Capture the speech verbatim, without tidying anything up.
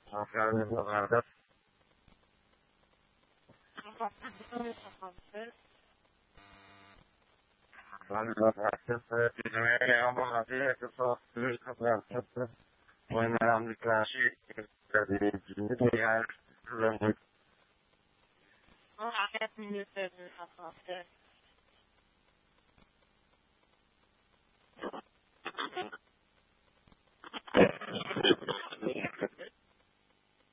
آخر نمی‌آورد. ولی وقتی دیگه اما نزدیک اقتصاد می‌کنم. When I'm the class, the